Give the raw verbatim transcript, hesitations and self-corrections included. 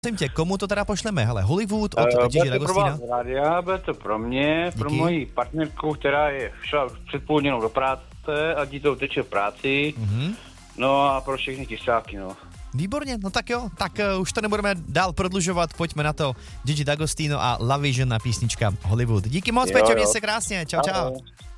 Prosím tě, komu to teda pošleme? Hele, Hollywood od uh, Gigi D'Agostino. Bude to pro vás rádia, bude to pro mě, Díky. Pro moji partnerku, která je šla před půl hodinou do práce a dítou teče v práci. Mm-hmm. No a pro všechny tisáky, no. Výborně, no tak jo, tak uh, už to nebudeme dál prodlužovat, pojďme na to. Gigi D'Agostino a La Vision na písnička Hollywood. Díky moc, Peťo, měj se krásně, čau, čau.